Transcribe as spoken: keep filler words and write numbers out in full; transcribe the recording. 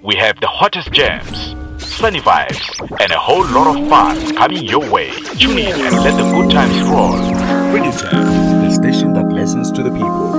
We have the hottest jams, sunny vibes, and a whole lot of fun coming your way. Tune in and let the good times roll. Radio Time, the station that listens to the people.